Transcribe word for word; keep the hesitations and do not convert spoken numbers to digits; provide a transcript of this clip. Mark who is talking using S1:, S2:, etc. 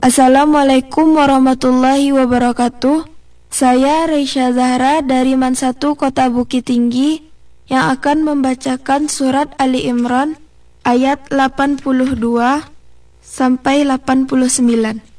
S1: Assalamualaikum warahmatullahi wabarakatuh. Saya Reisha Zahra dari Man satu Kota Bukit Tinggi yang akan membacakan surat Ali Imran ayat delapan puluh dua sampai delapan puluh sembilan.